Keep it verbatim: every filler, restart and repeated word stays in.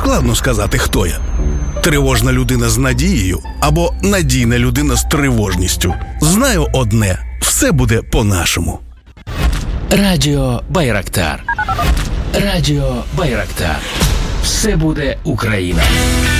Складно сказати, хто я. Тривожна людина з надією або надійна людина з тривожністю. Знаю одне – все буде по-нашому. Радіо Байрактар. Радіо Байрактар. Все буде Україна.